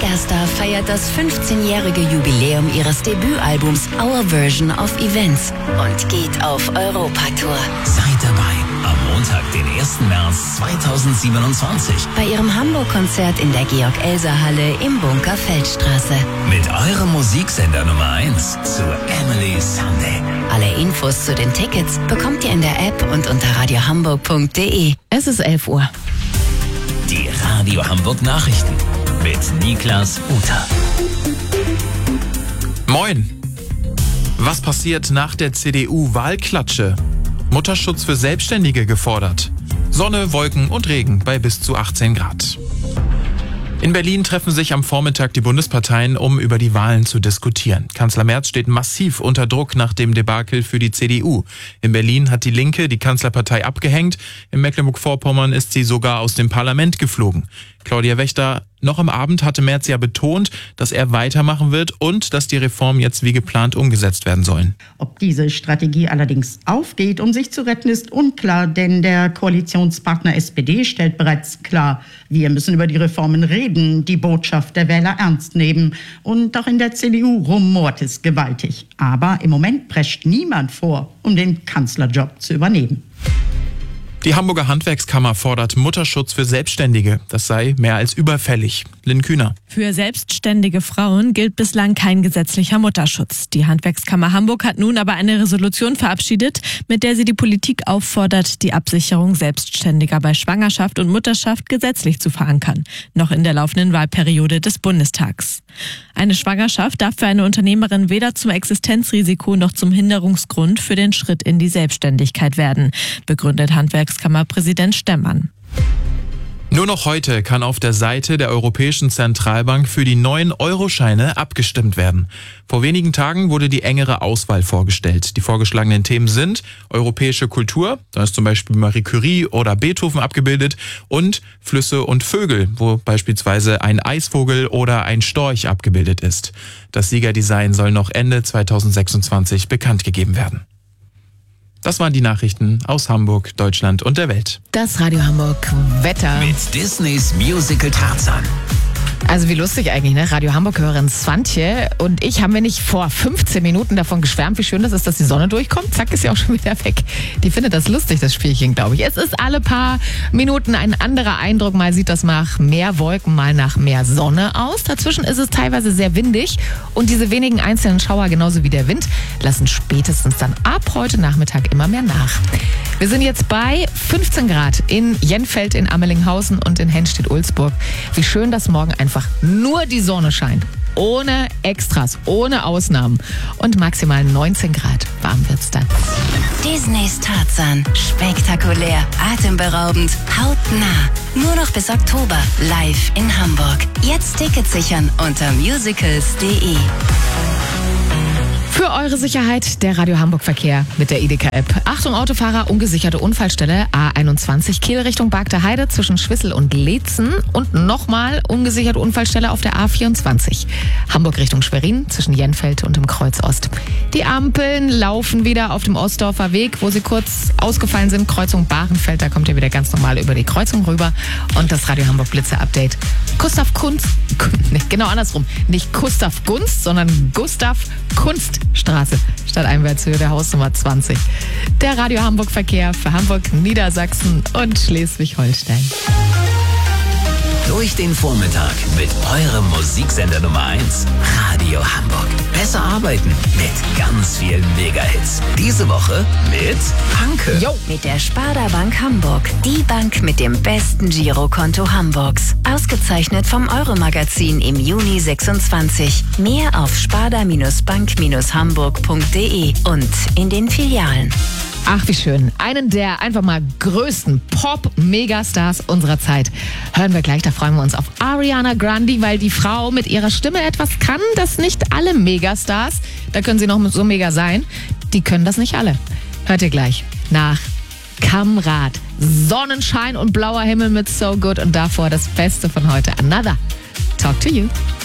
Superstar feiert das 15-jährige Jubiläum ihres Debütalbums Our Version of Events und geht auf Europatour. Seid dabei am Montag, den 1. März 2027. Bei ihrem Hamburg-Konzert in der Georg-Elser-Halle im Bunker Feldstraße. Mit eurem Musiksender Nummer 1 zu Emily Sunday. Alle Infos zu den Tickets bekommt ihr in der App und unter radiohamburg.de. Es ist 11 Uhr. Die Radio Hamburg Nachrichten mit Niklas Uter. Moin. Was passiert nach der CDU-Wahlklatsche? Mutterschutz für Selbstständige gefordert. Sonne, Wolken und Regen bei bis zu 18 Grad. In Berlin treffen sich am Vormittag die Bundesparteien, um über die Wahlen zu diskutieren. Kanzler Merz steht massiv unter Druck nach dem Debakel für die CDU. In Berlin hat die Linke die Kanzlerpartei abgehängt. In Mecklenburg-Vorpommern ist sie sogar aus dem Parlament geflogen. Claudia Wächter, noch am Abend hatte Merz ja betont, dass er weitermachen wird und dass die Reformen jetzt wie geplant umgesetzt werden sollen. Ob diese Strategie allerdings aufgeht, um sich zu retten, ist unklar, denn der Koalitionspartner SPD stellt bereits klar, wir müssen über die Reformen reden, die Botschaft der Wähler ernst nehmen. Und auch in der CDU rumort es gewaltig. Aber im Moment prescht niemand vor, um den Kanzlerjob zu übernehmen. Die Hamburger Handwerkskammer fordert Mutterschutz für Selbstständige. Das sei mehr als überfällig. Lynn Kühner. Für selbstständige Frauen gilt bislang kein gesetzlicher Mutterschutz. Die Handwerkskammer Hamburg hat nun aber eine Resolution verabschiedet, mit der sie die Politik auffordert, die Absicherung Selbstständiger bei Schwangerschaft und Mutterschaft gesetzlich zu verankern. Noch in der laufenden Wahlperiode des Bundestags. Eine Schwangerschaft darf für eine Unternehmerin weder zum Existenzrisiko noch zum Hinderungsgrund für den Schritt in die Selbstständigkeit werden, begründet Handwerkskammerpräsident Stemmann. Nur noch heute kann auf der Seite der Europäischen Zentralbank für die neuen Euroscheine abgestimmt werden. Vor wenigen Tagen wurde die engere Auswahl vorgestellt. Die vorgeschlagenen Themen sind europäische Kultur, da ist zum Beispiel Marie Curie oder Beethoven abgebildet, und Flüsse und Vögel, wo beispielsweise ein Eisvogel oder ein Storch abgebildet ist. Das Siegerdesign soll noch Ende 2026 bekannt gegeben werden. Das waren die Nachrichten aus Hamburg, Deutschland und der Welt. Das Radio Hamburg Wetter. Mit Disneys Musical Tarzan. Also wie lustig eigentlich, ne? Radio Hamburg-Hörerin Swantje und ich haben wir nicht vor 15 Minuten davon geschwärmt, wie schön das ist, dass die Sonne durchkommt. Zack, ist ja auch schon wieder weg. Die findet das lustig, das Spielchen, glaube ich. Es ist alle paar Minuten ein anderer Eindruck. Mal sieht das nach mehr Wolken, mal nach mehr Sonne aus. Dazwischen ist es teilweise sehr windig und diese wenigen einzelnen Schauer, genauso wie der Wind, lassen spätestens dann ab heute Nachmittag immer mehr nach. Wir sind jetzt bei 15 Grad in Jenfeld, in Ammelinghausen und in Henstedt-Ulzburg. Wie schön, dass morgen einfach nur die Sonne scheint. Ohne Extras, ohne Ausnahmen. Und maximal 19 Grad warm wird's dann. Disneys Tarzan. Spektakulär, atemberaubend, hautnah. Nur noch bis Oktober live in Hamburg. Jetzt Tickets sichern unter musicals.de. Für eure Sicherheit der Radio Hamburg Verkehr mit der IDK-App. Achtung Autofahrer, ungesicherte Unfallstelle A21 Kiel Richtung Bargter Heide zwischen Schwissel und Leetzen und nochmal ungesicherte Unfallstelle auf der A24. Hamburg Richtung Schwerin zwischen Jenfeld und dem Kreuz Ost. Die Ampeln laufen wieder auf dem Ostdorfer Weg, wo sie kurz ausgefallen sind. Kreuzung Bahrenfeld, da kommt ihr wieder ganz normal über die Kreuzung rüber. Und das Radio Hamburg Blitzer-Update. Gustav Kunst, genau andersrum. Nicht Gustav Gunst, sondern Gustav Kunststraße statt Einwärtshöhe der Hausnummer 20. Der Radio Hamburg Verkehr für Hamburg, Niedersachsen und Schleswig-Holstein. Durch den Vormittag mit eurem Musiksender Nummer 1, Radio Hamburg. Besser arbeiten mit ganz vielen Mega-Hits. Diese Woche mit Anke. Jo. Mit der Sparda Bank Hamburg. Die Bank mit dem besten Girokonto Hamburgs. Ausgezeichnet vom Euro-Magazin im Juni 26. Mehr auf sparda-bank-hamburg.de und in den Filialen. Ach, wie schön. Einen der einfach mal größten Pop-Megastars unserer Zeit hören wir gleich. Da freuen wir uns auf Ariana Grande, weil die Frau mit ihrer Stimme etwas kann, das nicht alle Megastars, da können sie noch so mega sein, die können das nicht alle. Hört ihr gleich nach Kamrat. Sonnenschein und blauer Himmel mit So Good und davor das Beste von heute. Another. Talk to you.